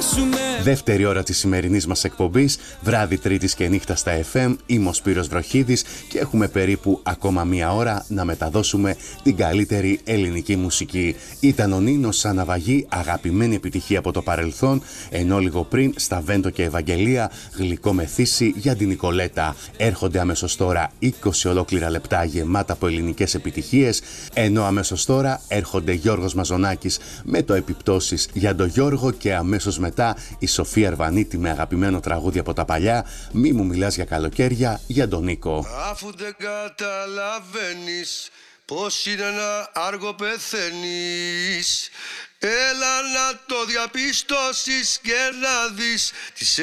Δεύτερη ώρα της σημερινής μας εκπομπής, βράδυ Τρίτης και νύχτα στα FM. Είμαι ο Σπύρος Βροχίδης και έχουμε περίπου ακόμα μία ώρα να μεταδώσουμε την καλύτερη ελληνική μουσική. Ήταν ο Νίνος σαν ναυαγή, αγαπημένη επιτυχία από το παρελθόν, ενώ λίγο πριν στα Βέντο και Ευαγγελία, γλυκό μεθύσι για την Νικολέτα. Έρχονται αμέσως τώρα 20 ολόκληρα λεπτά γεμάτα από ελληνικές επιτυχίες, ενώ αμέσως τώρα έρχονται Γιώργος Μαζονάκης με το Επιπτώσεις για τον Γιώργο και αμέσως μετά η Σοφία Αρβανίτη με αγαπημένο τραγούδι από τα παλιά, Μη μου μιλάς για καλοκαίρια, για τον Νίκο. Αφού δεν καταλαβαίνεις πως είναι να άργο πεθαίνεις, έλα να το διαπιστώσεις και να δεις τις